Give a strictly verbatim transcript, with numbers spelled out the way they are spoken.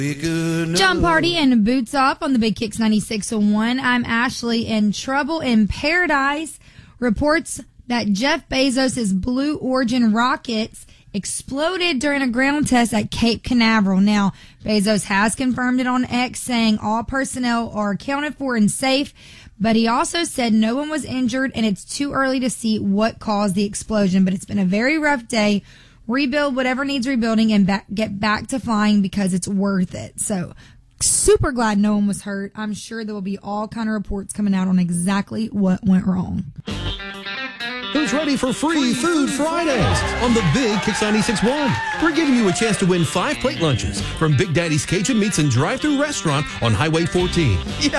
John Party and Boots Off on the Big Kicks ninety-six point one. I'm Ashley, and Trouble in Paradise reports that Jeff Bezos' Blue Origin rockets exploded during a ground test at Cape Canaveral. Now, Bezos has confirmed it on X, saying all personnel are accounted for and safe, but he also said no one was injured and it's too early to see what caused the explosion. But it's been a very rough day. Rebuild whatever needs rebuilding and back, get back to flying because it's worth it. So super glad no one was hurt. I'm sure there will be all kind of reports coming out on exactly what went wrong. Who's ready for Free Food Fridays on the Big Kicks ninety-six point one? We're giving you a chance to win five plate lunches from Big Daddy's Cajun Meats and Drive-Thru Restaurant on Highway fourteen. Yeah.